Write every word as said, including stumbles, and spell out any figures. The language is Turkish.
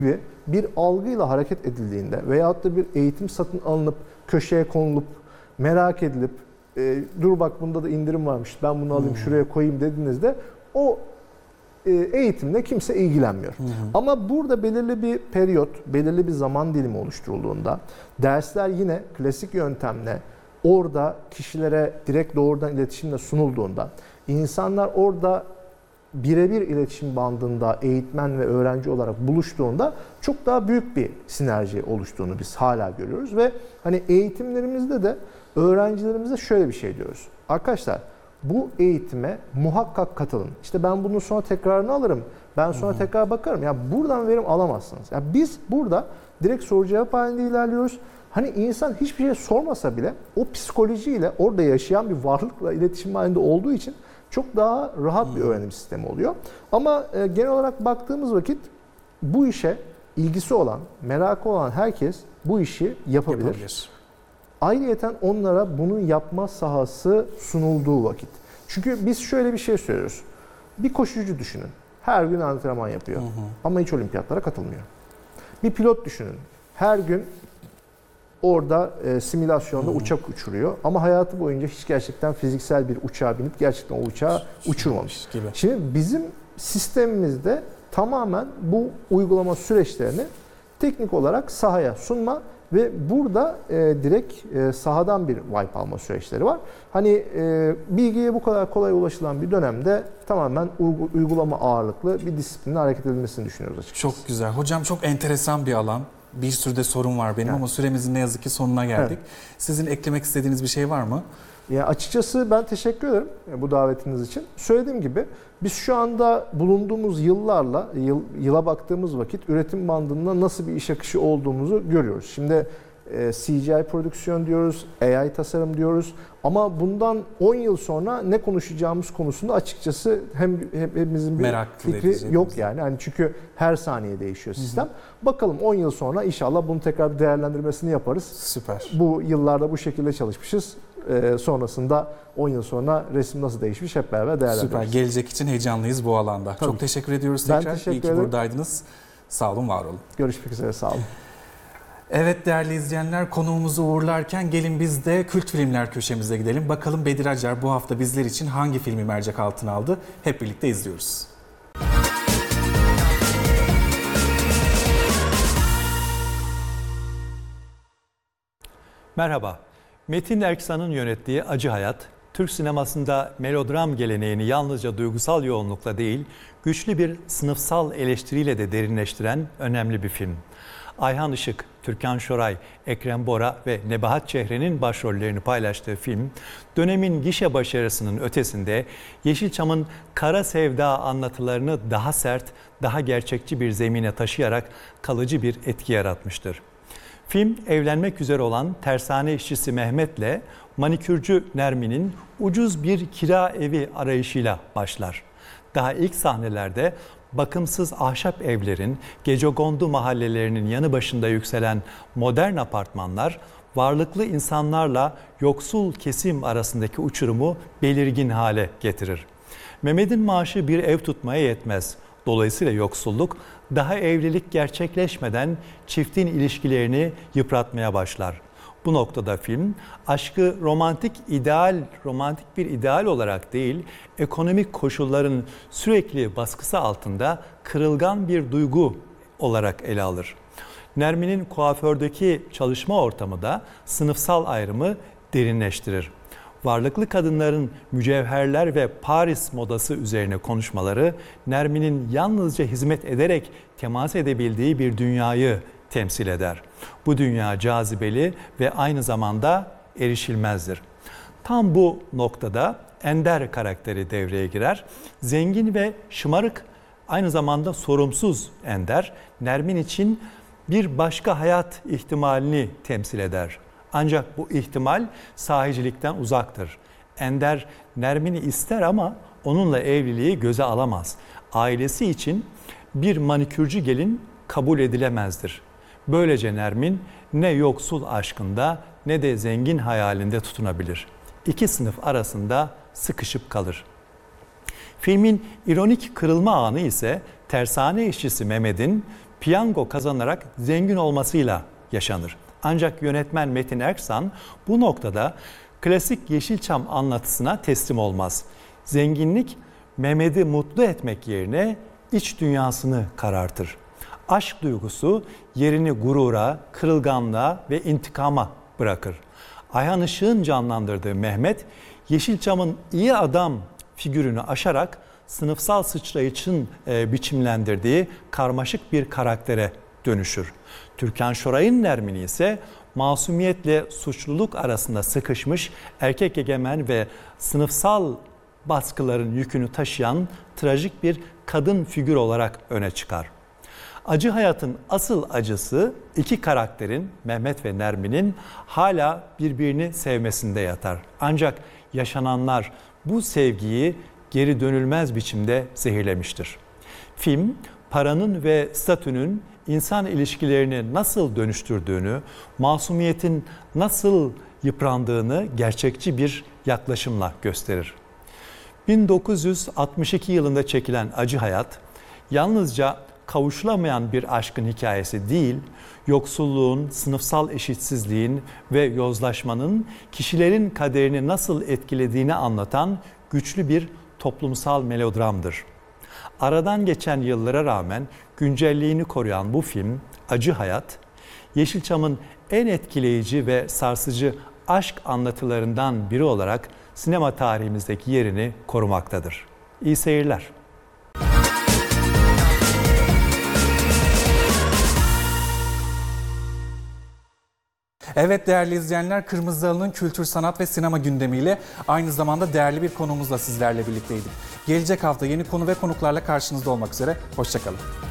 gibi bir algıyla hareket edildiğinde veyahut da bir eğitim satın alınıp köşeye konulup merak edilip e, dur bak bunda da indirim varmış ben bunu alayım hmm. şuraya koyayım dediğinizde o e, eğitimle kimse ilgilenmiyor. Hmm. Ama burada belirli bir periyot, belirli bir zaman dilimi oluşturulduğunda dersler yine klasik yöntemle orada kişilere direkt doğrudan iletişimle sunulduğunda insanlar orada birebir iletişim bandında eğitmen ve öğrenci olarak buluştuğunda çok daha büyük bir sinerji oluştuğunu biz hala görüyoruz ve hani eğitimlerimizde de öğrencilerimize şöyle bir şey diyoruz. Arkadaşlar bu eğitime muhakkak katılın. İşte ben bunun sonra tekrarını alırım. Ben sonra hı hı. tekrar bakarım. Ya buradan verim alamazsınız. Ya biz burada direkt soru cevap halinde ilerliyoruz. Hani insan hiçbir şey sormasa bile o psikolojiyle orada yaşayan bir varlıkla iletişim halinde olduğu için çok daha rahat hmm. bir öğrenim sistemi oluyor. Ama e, genel olarak baktığımız vakit bu işe ilgisi olan, merakı olan herkes bu işi yapabilir. yapabilir. Ayrıyeten onlara bunun yapma sahası sunulduğu vakit. Çünkü biz şöyle bir şey söylüyoruz. Bir koşucu düşünün. Her gün antrenman yapıyor. Hı hı. Ama hiç olimpiyatlara katılmıyor. Bir pilot düşünün. Her gün orada e, simülasyonda hmm. uçak uçuruyor ama hayatı boyunca hiç gerçekten fiziksel bir uçağa binip gerçekten o uçağı uçurmamış. Gibi. Şimdi bizim sistemimizde tamamen bu uygulama süreçlerini teknik olarak sahaya sunma ve burada e, direkt e, sahadan bir wipe alma süreçleri var. Hani e, bilgiye bu kadar kolay ulaşılan bir dönemde tamamen uygulama ağırlıklı bir disiplinle hareket edilmesini düşünüyoruz açıkçası. Çok güzel. Hocam çok enteresan bir alan. Bir sürü de sorun var benim evet. ama süremizin ne yazık ki sonuna geldik. Evet. Sizin eklemek istediğiniz bir şey var mı? Ya açıkçası ben teşekkür ederim bu davetiniz için. Söylediğim gibi biz şu anda bulunduğumuz yıllarla, yıl, yıla baktığımız vakit üretim bandında nasıl bir iş akışı olduğumuzu görüyoruz. Şimdi e, C G I prodüksiyon diyoruz, A I tasarım diyoruz ama bundan on yıl sonra ne konuşacağımız konusunda açıkçası hem hepimizin bir Meraklı fikri yok yani. yani. Çünkü her saniye değişiyor sistem. Hı hı. Bakalım on yıl sonra inşallah bunu tekrar bir değerlendirmesini yaparız. Süper. Bu yıllarda bu şekilde çalışmışız. Ee, sonrasında on yıl sonra resim nasıl değişmiş hep beraber değerlendiririz. Süper. Gelecek için heyecanlıyız bu alanda. Tabii. Çok teşekkür ediyoruz tekrar. Ben teşekkür İyi ki ederim. buradaydınız. Sağ olun, var olun. Görüşmek üzere, sağ olun. Evet değerli izleyenler, konuğumuzu uğurlarken gelin biz de kült filmler köşemize gidelim. Bakalım Bedir Acar bu hafta bizler için hangi filmi mercek altına aldı? Hep birlikte izliyoruz. Merhaba. Metin Erksan'ın yönettiği Acı Hayat, Türk sinemasında melodram geleneğini yalnızca duygusal yoğunlukla değil, güçlü bir sınıfsal eleştiriyle de derinleştiren önemli bir film. Ayhan Işık, Türkan Şoray, Ekrem Bora ve Nebahat Çehre'nin başrollerini paylaştığı film, dönemin gişe başarısının ötesinde Yeşilçam'ın kara sevda anlatılarını daha sert, daha gerçekçi bir zemine taşıyarak kalıcı bir etki yaratmıştır. Film, evlenmek üzere olan tersane işçisi Mehmet'le manikürcü Nermin'in ucuz bir kira evi arayışıyla başlar. Daha ilk sahnelerde bakımsız ahşap evlerin, gecekondu mahallelerinin yanı başında yükselen modern apartmanlar, varlıklı insanlarla yoksul kesim arasındaki uçurumu belirgin hale getirir. Mehmet'in maaşı bir ev tutmaya yetmez. Dolayısıyla yoksulluk daha evlilik gerçekleşmeden çiftin ilişkilerini yıpratmaya başlar. Bu noktada film aşkı romantik ideal, romantik bir ideal olarak değil, ekonomik koşulların sürekli baskısı altında kırılgan bir duygu olarak ele alır. Nermin'in kuafördeki çalışma ortamı da sınıfsal ayrımı derinleştirir. Varlıklı kadınların mücevherler ve Paris modası üzerine konuşmaları, Nermin'in yalnızca hizmet ederek temas edebildiği bir dünyayı temsil eder. Bu dünya cazibeli ve aynı zamanda erişilmezdir. Tam bu noktada Ender karakteri devreye girer. Zengin ve şımarık, aynı zamanda sorumsuz Ender, Nermin için bir başka hayat ihtimalini temsil eder. Ancak bu ihtimal sahicilikten uzaktır. Ender Nermin'i ister ama onunla evliliği göze alamaz. Ailesi için bir manikürcü gelin kabul edilemezdir. Böylece Nermin ne yoksul aşkında ne de zengin hayalinde tutunabilir. İki sınıf arasında sıkışıp kalır. Filmin ironik kırılma anı ise tersane işçisi Mehmet'in piyango kazanarak zengin olmasıyla yaşanır. Ancak yönetmen Metin Erksan bu noktada klasik Yeşilçam anlatısına teslim olmaz. Zenginlik Mehmet'i mutlu etmek yerine iç dünyasını karartır. Aşk duygusu yerini gurura, kırılganlığa ve intikama bırakır. Ayhan Işık'ın canlandırdığı Mehmet, Yeşilçam'ın iyi adam figürünü aşarak sınıfsal sıçrayışın e, biçimlendirdiği karmaşık bir karaktere dönüşür. Türkan Şoray'ın Nermin'i ise masumiyetle suçluluk arasında sıkışmış, erkek egemen ve sınıfsal baskıların yükünü taşıyan trajik bir kadın figür olarak öne çıkar. Acı hayatın asıl acısı iki karakterin, Mehmet ve Nermin'in hala birbirini sevmesinde yatar. Ancak yaşananlar bu sevgiyi geri dönülmez biçimde zehirlemiştir. Film, paranın ve statünün insan ilişkilerini nasıl dönüştürdüğünü, masumiyetin nasıl yıprandığını gerçekçi bir yaklaşımla gösterir. bin dokuz yüz altmış iki yılında çekilen Acı Hayat, yalnızca kavuşulamayan bir aşkın hikayesi değil, yoksulluğun, sınıfsal eşitsizliğin ve yozlaşmanın kişilerin kaderini nasıl etkilediğini anlatan güçlü bir toplumsal melodramdır. Aradan geçen yıllara rağmen güncelliğini koruyan bu film, Acı Hayat, Yeşilçam'ın en etkileyici ve sarsıcı aşk anlatılarından biri olarak sinema tarihimizdeki yerini korumaktadır. İyi seyirler. Evet değerli izleyenler, Kırmızı Halı'nın kültür, sanat ve sinema gündemiyle aynı zamanda değerli bir konuğumuzla sizlerle birlikteydik. Gelecek hafta yeni konu ve konuklarla karşınızda olmak üzere. Hoşça kalın.